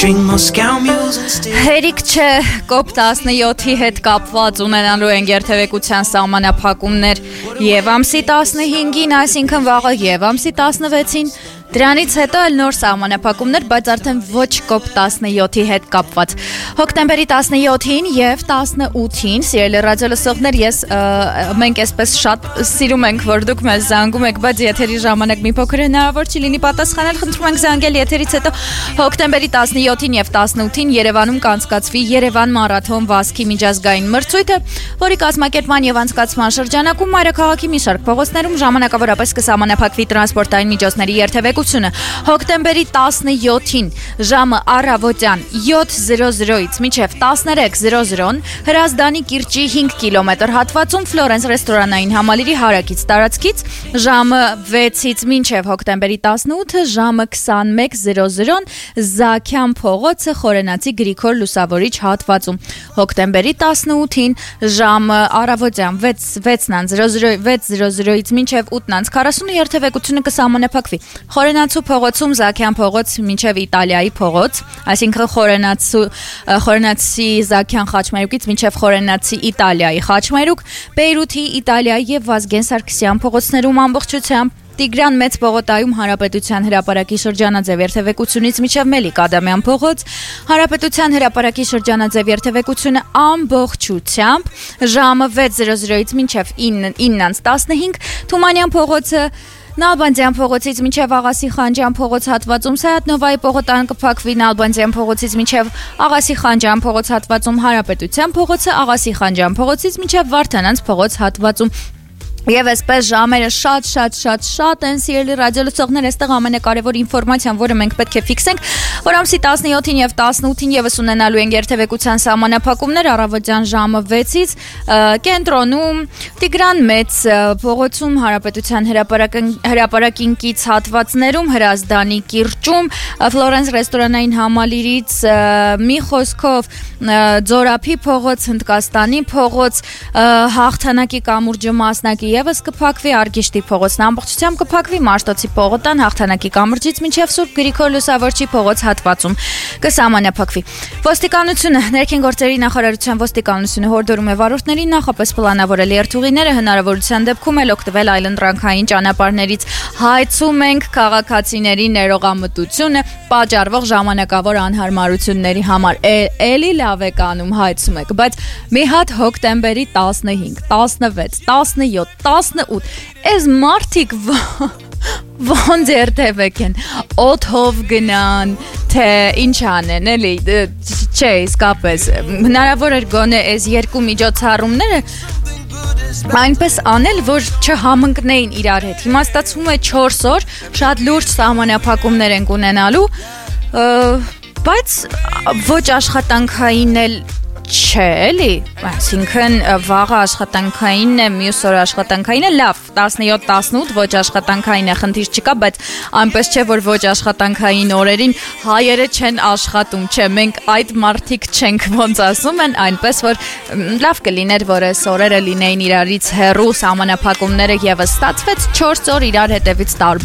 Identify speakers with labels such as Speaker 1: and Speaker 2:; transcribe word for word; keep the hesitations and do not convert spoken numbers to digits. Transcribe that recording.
Speaker 1: Հերիք չէ, կոպ տասնյոթի հետ կապված ունենալու են երթևեկության սահմանափակումներ և ամսի տասնհինգին, այսինքն վաղը և ամսի տասնվեցին, դրանից հետո էլ նոր սահմանափակումներ, բայց արդեն ոչ կոպ տասնյոթի հետ կապված։ Հոկտեմբերի տասնյոթին և տասնութին, սիրելի ռադիոլսողներ, ես մենք այսպես շատ սիրում ենք, որ դուք մեզ զանգում եք, բայց եթերի ժամանակ մի փոքր հնարավոր չի լինի պատասխանել, խնդրում ենք զանգել եթերից հետո։ Հոկտեմբերի տասնյոթին և տասնութին Երևանում կանցկացվի Երևան մարաթոն վազքի միջազգային մրցույթը, որի կազմակերպման և անցկացման շրջանակում մայրաքաղաքի մի շարք փողոցներում ժամանակավորապես կսահմանափակվի տրանսպորտային միջոցների երթևեկությունը։ Հոկտեմբերի տասնյոթին ժամը առավոտյան յոթ զրո զրոից մինչև տասներեք զրո զրոն Հրազդանի կիրճի հինգ կիլոմետր հատվածում Ֆլորենս ռեստորանային համալիրի հարակից տարածքից, ժամը վեցից մինչև հոկտեմբերի տասնութը ժամը քսանմեկ զրո զրոն Զաքյան փողոցը Խորենացի Գրիգոր Լուսավորիչ հատվածում։ Հոկտեմբերի տասնութին ժամը առավոտյան վեց զրո զրոից մինչև ութ քառասուն երթևեկությունը կսահմանափակվի Խորենացու փողոցում Զաքյան փողոց մինչև Իտալիայի փողոց, այսինքն Խորենացու Խորենացի Զաքյան խաչմերուկից մինչև Խորենացի Իտալիայի խաչմերուկ, Բեյրութի Իտալիայի եւ Վազգեն Սարգսյան փողոցներում ամբողջությամբ Տիգրան Մեծ պողոտայում Հանրապետության հրապարակի շրջանաձև երթևեկությունից մինչև Մելիք Ադամյան փողոց, Հանրապետության հրապարակի շրջանաձև երթևեկությունը ամբողջությամբ ժամը վեց զրո զրոից մինչև ինը տասնհինգ Թումանյան փողոցը Նալբանդյան փողոցից մինչև Աղասի Խանջյան փողոց հատվածում Սայաթ-Նովայի պողոտան կփակվի Նալբանդյան փողոցից մինչև Աղասի Խանջյան փողոց հատվածում Հանրապետության փողոցը Աղասի Խանջյան փողոցից մինչև Վարդանանց փողոց հատվածում Եվ այսպես ժամերը շատ շատ շատ շատ են, սիրելի ռադիոլսողներ, այստեղ ամենակարևոր ինֆորմացիան, որը մենք պետք է ֆիքսենք, որ ամսի տասնյոթին և տասնութին եւս ունենալու են երթևեկության սահմանափակումներ առավոտյան ժամը վեցից կենտրոնում Տիգրան Մեծ փողոցում Հանրապետության հրապարակին կից հատվածներում Հրազդանի կիրճում Ֆլորենս ռեստորանային համալիրից մի խոսքով Ձորափի փողոց, Հնդկաստանի փողոց, Հաղթանակի կամուրջը մասնակի Եվս կփակվի Արգիշտի փողոցն ամբողջությամբ կփակվի Մաշտոցի պողոտան Հաղթանակի կամրջից մինչև Սուրբ Գրիգոր Լուսավորչի փողոց հատվածում կսահմանափակվի։ Ոստիկանությունը ներքին գործերի նախարարության ոստիկանությունը հորդորում է վարորդներին նախապես պլանավորել երթուղիները, հնարավորության դեպքում էլ օգտվել այլընտրանքային ճանապարհներից։ Հայցում ենք քաղաքացիների ներողամտությունը պատճառվող ժամանակավոր անհարմարությունների համար։ Էլի լավ եք անում հայցում եք, բայց մի հատ հոկտեմբերի տասնհինգ, տասնվեց, տասնյոթ տասնութ Այս մարդիկ ոնց երթևեք են, օդով գնան, թե ինչ անեն, էլի, չէ, իսկապես, հնարավոր էր գոնե այս երկու միջոցառումները այնպես անել, որ չհամընկնեին իրար հետ։ Հիմա ստացվում է չորս օր, շատ լուրջ սահմանափակումներ ենք ունենալու, բայց ոչ աշխատանքային էլ Չէ, էլի, այսինքն վաղը աշխատանքային է, մյուս օրը աշխատանքային է, լավ, տասնյոթ տասնութ ոչ աշխատանքային է, խնդիր չկա, բայց այնպես չէ, որ ոչ աշխատանքային օրերին հայերը չեն աշխատում, չէ, մենք այդ մարդիկ չենք ոնց ասում են, այնպես որ լավ կլիներ, որ այս օրերը լինեին իրարից հեռու, սահմանափակումները եւս ստացվեց չորս օր իրար հետևից տարբեր